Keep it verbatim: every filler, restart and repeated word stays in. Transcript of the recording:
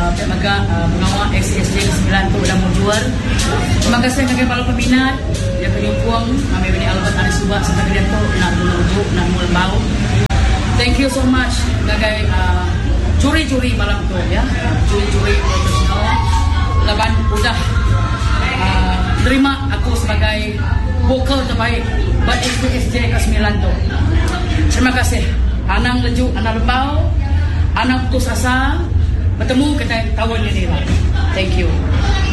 uh, Maga uh, Pengawa S S J sembilan tu dah mujuar. Terima kasih kepada para peminat yang penyukuang kami ini Albert Ari Subak sampai dia tu nak dulu nak mulbau. Thank you so much sebagai uh, juri-juri malam tu ya, juri-juri profesional. Laban udah uh, terima aku sebagai vokal terbaik buat S S J ke sembilan tu. Terima kasih. Anang leju, anak lembau, anak putus asa, bertemu kita tahun ini lah. Thank you.